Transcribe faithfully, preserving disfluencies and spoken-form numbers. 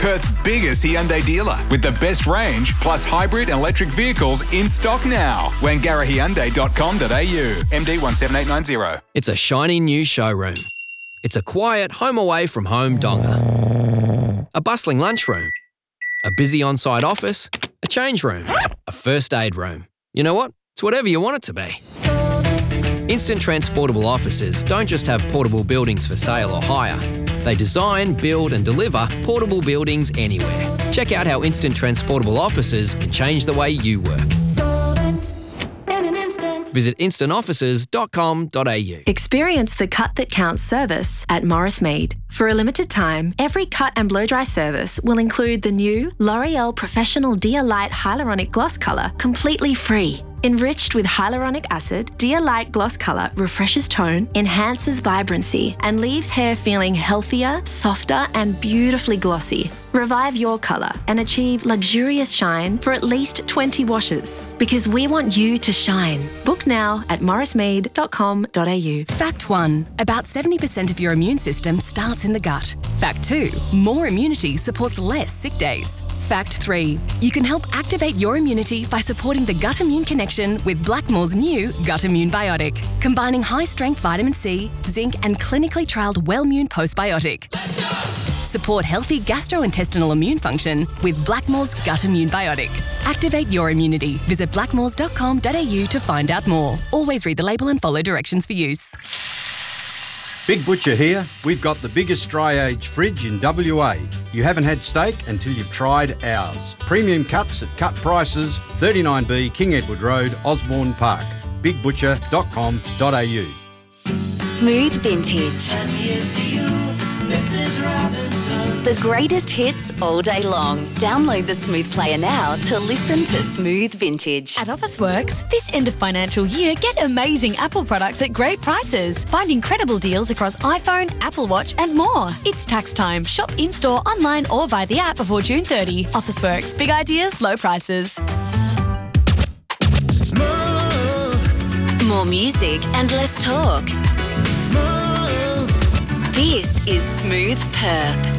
Perth's biggest Hyundai dealer with the best range plus hybrid and electric vehicles in stock now. Wangara Hyundai dot com dot a u. M D one seven eight nine zero. It's a shiny new showroom. It's a quiet home away from home donga. A bustling lunchroom. A busy on-site office. A change room. A first aid room. You know what? It's whatever you want it to be. Instant Transportable Offices don't just have portable buildings for sale or hire. They design, build and deliver portable buildings anywhere. Check out how Instant Transportable Offices can change the way you work. Visit instant offices dot com dot a u. Experience the cut that counts service at Morris Mead. For a limited time, every cut and blow dry service will include the new L'Oreal Professional Dia Light Hyaluronic Gloss Colour completely free. Enriched with hyaluronic acid, Dia Light Gloss Colour refreshes tone, enhances vibrancy, and leaves hair feeling healthier, softer, and beautifully glossy. Revive your colour and achieve luxurious shine for at least twenty washes. Because we want you to shine. Book now at morris mead dot com dot a u. Fact one. About seventy percent of your immune system starts in the gut. Fact two. More immunity supports less sick days. Fact three. You can help activate your immunity by supporting the gut immune connection with Blackmore's new Gut Immune Biotic, combining high-strength vitamin C, zinc, and clinically trialled Wellmune Postbiotic. Let's go! Support healthy gastrointestinal immune function with Blackmore's Gut Immune Biotic. Activate your immunity. Visit blackmores dot com dot a u to find out more. Always read the label and follow directions for use. Big Butcher here. We've got the biggest dry age fridge in W A. You haven't had steak until you've tried ours. Premium cuts at cut prices, thirty-nine B King Edward Road, Osborne Park. big butcher dot com dot a u. Smooth Vintage. And here's to you, Missus Robinson. The greatest hits all day long. Download the Smooth Player now to listen to Smooth Vintage. At Officeworks, this end of financial year, get amazing Apple products at great prices. Find incredible deals across iPhone, Apple Watch and more. It's tax time. Shop in-store, online or via the app before June thirtieth. Officeworks. Big ideas, low prices. Smooth. More music and less talk. Smooth. This is Smooth Perth.